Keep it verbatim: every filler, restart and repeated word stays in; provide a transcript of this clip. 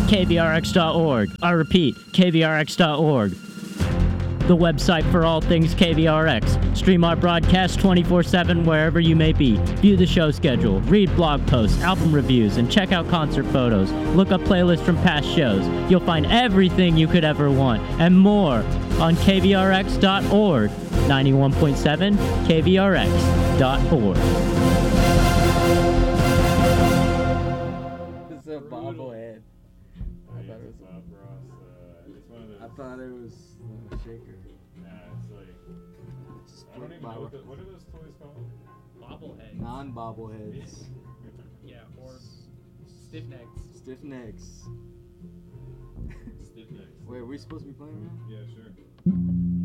K V R X dot org. I repeat, K V R X dot org. The website for all things K V R X. Stream our broadcast twenty-four seven wherever you may be. View the show schedule, read blog posts, album reviews, and check out concert photos. Look up playlists from past shows. You'll find everything you could ever want and more on K V R X dot org. ninety-one point seven K V R X dot org. It's a bobblehead. I thought it was Bob Ross. Uh, it's one of those. I thought it was a shaker. Nah, it's like. I don't even know what, the, what are those toys called? Bobbleheads. Non-bobbleheads. Yeah, or stiff necks. Stiff necks. Stiff necks. Wait, are we supposed to be playing now? Yeah, sure.